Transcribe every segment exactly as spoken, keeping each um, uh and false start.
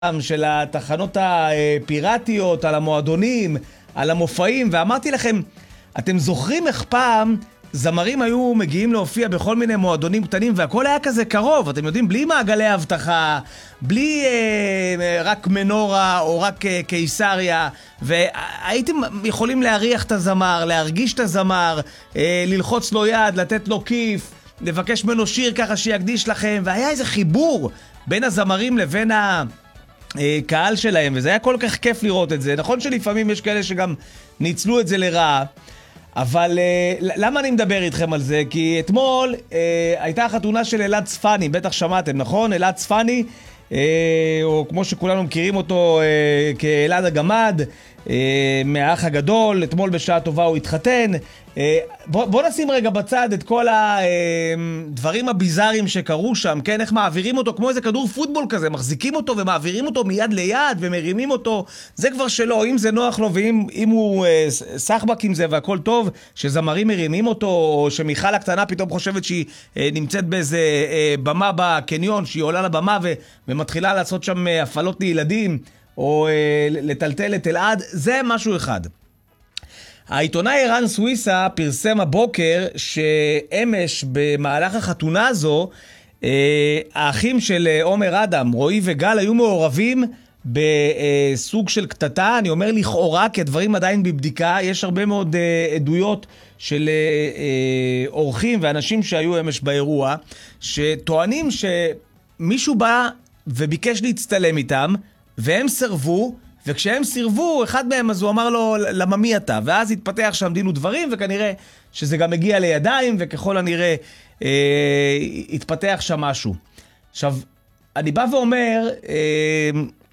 של התחנות הפיראטיות, על המועדונים, על המופעים, ואמרתי לכם, אתם זוכרים איך פעם זמרים היו מגיעים להופיע בכל מיני מועדונים קטנים, והכל היה כזה קרוב, אתם יודעים, בלי מעגלי אבטחה, בלי אה, רק מנורה או רק אה, קיסריה, והייתם יכולים להריח את הזמר, להרגיש את הזמר, אה, ללחוץ לו יד, לתת לו כיף, לבקש ממנו שיר ככה שיקדיש לכם, והיה איזה חיבור בין הזמרים לבין ה... קהל שלהם, וזה היה כל כך כיף לראות את זה. נכון שלפעמים יש כאלה שגם ניצלו את זה לרעה, אבל uh, למה אני מדבר איתכם על זה? כי אתמול uh, הייתה החתונה של אלעד צפני, בטח שמעתם, נכון? אלעד צפני, uh, או כמו שכולנו מכירים אותו uh, כאלעד הגמד, uh, מהאח הגדול. אתמול בשעה טובה הוא התחתן. Uh, בוא, בוא נשים רגע בצד את כל הדברים הביזאריים שקרו שם, כן? איך מעבירים אותו כמו איזה כדור פוטבול כזה, מחזיקים אותו ומעבירים אותו מיד ליד ומרימים אותו, זה כבר שלו, אם זה נוח לו ואם אם הוא uh, סחבק עם זה והכל טוב, שזמרים מרימים אותו, או שמיכל הקטנה פתאום חושבת שהיא uh, נמצאת באיזה uh, במה בקניון, שהיא עולה לבמה ו- ומתחילה לעשות שם uh, הפעלות לילדים, או uh, לטלטל את אלעד, זה משהו אחד. העיתונאי ערן סוויסה פרסם הבוקר שאמש במהלך החתונה הזו, האחים של עומר אדם, רועי וגל, היו מעורבים בסוג של קטטה. אני אומר לכאורה, כי הדברים עדיין בבדיקה. יש הרבה מאוד עדויות של אורחים ואנשים שהיו אמש באירוע, שטוענים שמישהו בא וביקש להצטלם איתם, והם סרבו, וכשהם סירבו, אחד מהם אז הוא אמר לו למה מי אתה, ואז התפתח שם דין ודברים, וכנראה שזה גם הגיע לידיים, וככל הנראה אה, התפתח שם משהו. עכשיו, אני בא ואומר, אה,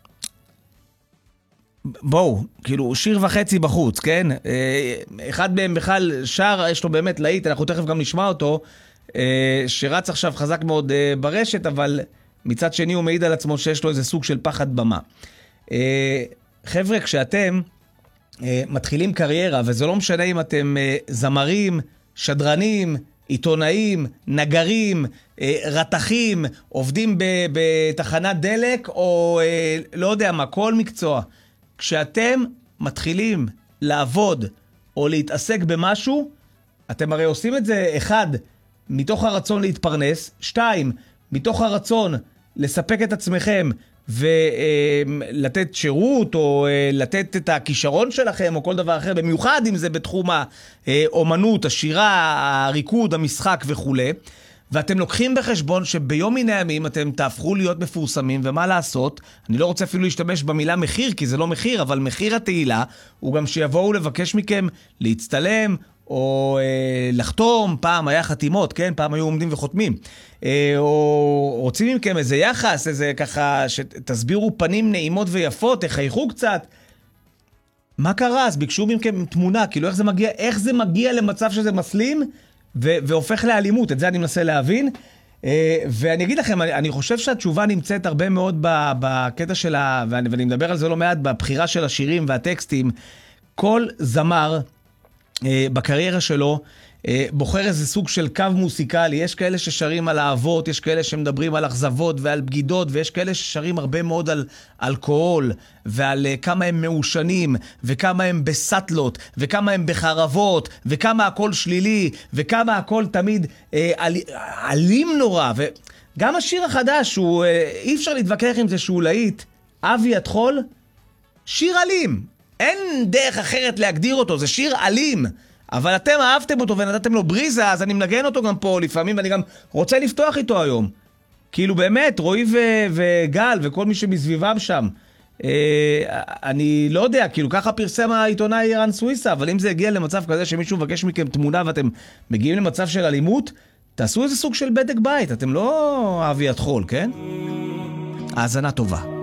בואו, כאילו שיר וחצי בחוץ, כן? אה, אחד מהם בכלל שר, יש לו באמת להיט, אנחנו תכף גם נשמע אותו, אה, שרץ עכשיו חזק מאוד אה, ברשת, אבל מצד שני הוא מעיד על עצמו שיש לו איזה סוג של פחד במה. חבר'ה, כשאתם מתחילים קריירה, וזה לא משנה אם אתם זמרים, שדרנים, עיתונאים, נגרים, רתחים, עובדים בתחנת דלק, או לא יודע מה, כל מקצוע. כשאתם מתחילים לעבוד או להתעסק במשהו, אתם הרי עושים את זה, אחד, מתוך הרצון להתפרנס, שתיים, מתוך הרצון לספק את עצמכם, ולתת שירות, או לתת את הכישרון שלכם, או כל דבר אחר, במיוחד אם זה בתחום האומנות, השירה, הריקוד, המשחק וכו'. ואתם לוקחים בחשבון שביום מן הימים אתם תהפכו להיות מפורסמים, ומה לעשות? אני לא רוצה אפילו להשתמש במילה מחיר, כי זה לא מחיר, אבל מחיר התהילה הוא גם שיבואו לבקש מכם להצטלם, או אה, לחתום. פעם היה חתימות, כן? פעם היו עומדים וחותמים. אה, או רוצים מכם איזה יחס, איזה ככה, שתסבירו פנים נעימות ויפות, תחייכו קצת. מה קרה? אז ביקשו מכם תמונה, כאילו איך זה מגיע, איך זה מגיע למצב שזה מסלים ו- והופך לאלימות? את זה אני מנסה להבין. אה, ואני אגיד לכם, אני, אני חושב שהתשובה נמצאת הרבה מאוד בקטע שלה, ואני, ואני מדבר על זה לא מעט, בבחירה של השירים והטקסטים. כל זמר בקריירה שלו בוחר איזה סוג של קו מוסיקלי. יש כאלה ששרים על אהבות, יש כאלה שמדברים על אכזבות ועל בגידות, ויש כאלה ששרים הרבה מאוד על אלכוהול, ועל כמה הם מעושנים, וכמה הם בסטלות, וכמה הם בחרבות, וכמה הכל שלילי, וכמה הכל תמיד אל, אלים נורא. וגם השיר החדש, הוא, אי אפשר להתווכח עם זה שהוא להיט, אבי התחול, שיר אלים. אין דרך אחרת להגדיר אותו, זה שיר אלים. אבל אתם אהבתם אותו ונתתם לו בריזה, אז אני מנגן אותו גם פה לפעמים, ואני גם רוצה לפתוח איתו היום. כאילו באמת, רועי ו- וגל וכל מי שמסביבם שם. אה, אני לא יודע, כאילו ככה פרסם העיתונאי ערן סוויסה, אבל אם זה הגיע למצב כזה שמישהו מבקש מכם תמונה ואתם מגיעים למצב של אלימות, תעשו איזה סוג של בדק בית, אתם לא אבי התחול, כן? האזנה טובה.